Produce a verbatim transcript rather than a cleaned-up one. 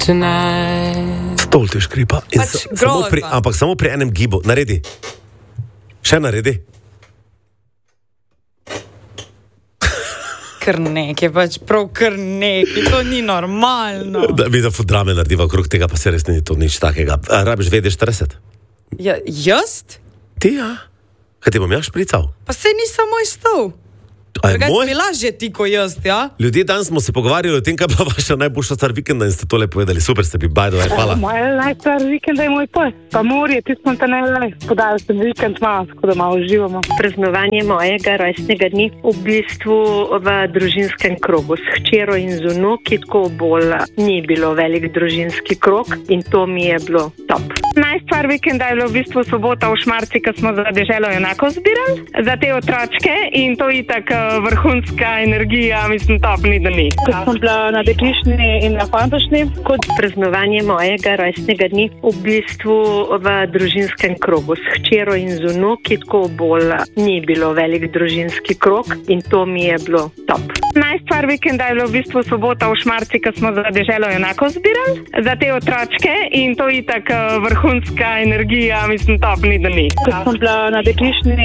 Stol te škripa. In Pač sa- samo pri, grozno. ampak samo pri enem gibu. Naredi. Še naredi. Kar nekaj, pač prav kar nekaj, to ni normalno. Da, mi da fudrame narediva okrog tega, pa se res ni to nič takega. A, rabiš vedeti štirideset? Ja, jaz? Ti ja. Kaj ti bom jaz šprical? Pa se nisem moj stol. A je Drugače moj? bi lažje ti, ko jaz, ja? Ljudje, danes smo se pogovarjali o tem, kaj je bila vaša najboljša stvar vikenda in ste tole povedali. Super ste bi, bajdo, hvala. Moja najstar vikenda je moj pes. Pa morje, ti smo te najbolj. Podali sem vikend malo, tako da malo uživamo. Praznovanje mojega rojstnega dne v bistvu v družinskem krogu s hčero in z vnuki, tako bolj ni bilo velik družinski krog in to mi je bilo top. Najstvar vikenda je bilo v bistvu sobota v Šmarci, ko smo za deželo enako zbirali za te otročke in to itak uh, vrhunska energija, mislim, top ni da ni. Ko sem bila na deklišni in na fantošni, Kot praznovanje mojega rojstnega dne v bistvu v družinskem krogu s hčero in z vnuki, tako bolj ni bilo velik družinski krog in to mi je bilo top. najstvar vikenda je bilo v bistvu sobota v Šmarci, ko smo za deželo enako zbirali za te otročke in to itak uh, vrhunska energija, mislim, top ni da ni. Ko sem bila na deklišni